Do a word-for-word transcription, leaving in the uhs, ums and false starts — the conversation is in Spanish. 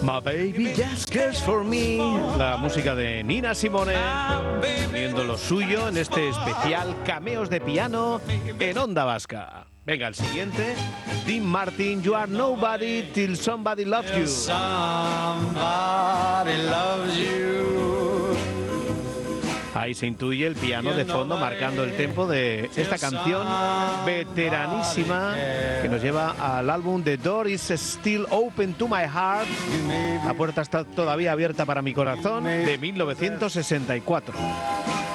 My baby just cares for me. La música de Nina Simone, poniendo lo suyo en este especial Cameos de piano en Onda Vasca. Venga, el siguiente, Dean Martin, You Are Nobody Till Somebody Loves You. Somebody loves you. Ahí se intuye el piano de fondo marcando el tempo de esta canción veteranísima que nos lleva al álbum The Door Is Still Open to My Heart. La puerta está todavía abierta para mi corazón, de mil novecientos sesenta y cuatro.